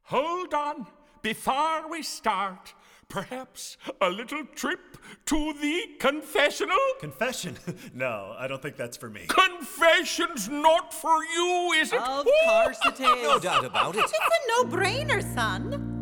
Hold on. Before we start, perhaps a little trip to the confessional? Confession? No, I don't think that's for me. Confession's not for you, is it? Of course it is. No doubt about it. It's a no-brainer, son.